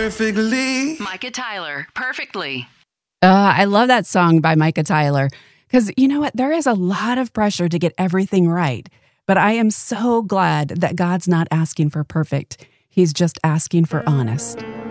perfectly. Micah Tyler, Perfectly. I love that song by Micah Tyler because you know what? There is a lot of pressure to get everything right. But I am so glad that God's not asking for perfect. He's just asking for honest.